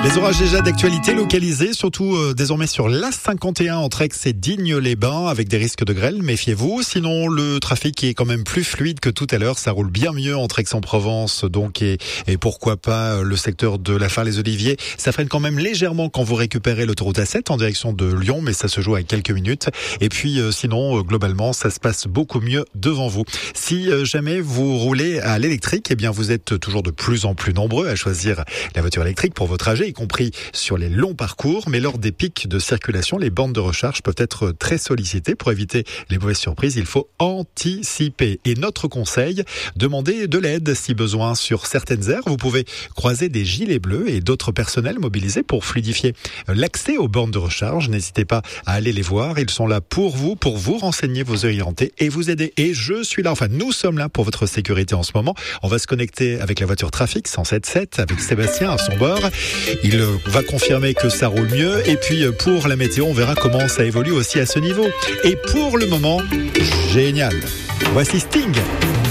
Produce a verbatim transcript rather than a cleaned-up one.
Les orages déjà d'actualité localisés, surtout euh, désormais sur l'A cinquante et un entre Aix et Digne-les-Bains avec des risques de grêle, méfiez-vous. Sinon, le trafic est quand même plus fluide que tout à l'heure. Ça roule bien mieux entre Aix-en-Provence donc et, et pourquoi pas le secteur de la Fare-les-Oliviers. Ça freine quand même légèrement quand vous récupérez l'autoroute A sept en direction de Lyon, mais ça se joue à quelques minutes. Et puis euh, sinon, euh, globalement, ça se passe beaucoup mieux devant vous. Si euh, jamais vous roulez à l'électrique, eh bien vous êtes toujours de plus en plus nombreux à choisir la voiture électrique pour vos trajets, y compris sur les longs parcours, mais lors des pics de circulation, les bornes de recharge peuvent être très sollicitées. Pour éviter les mauvaises surprises, il faut anticiper. Et notre conseil, demandez de l'aide si besoin sur certaines aires. Vous pouvez croiser des gilets bleus et d'autres personnels mobilisés pour fluidifier l'accès aux bornes de recharge. N'hésitez pas à aller les voir. Ils sont là pour vous, pour vous renseigner vos orientés et vous aider. Et je suis là, enfin nous sommes là pour votre sécurité en ce moment. On va se connecter avec la voiture trafic cent sept sept avec Sébastien à son bord. Il va confirmer que ça roule mieux. Et puis pour la météo, on verra comment ça évolue aussi à ce niveau. Et pour le moment, génial. Voici Sting.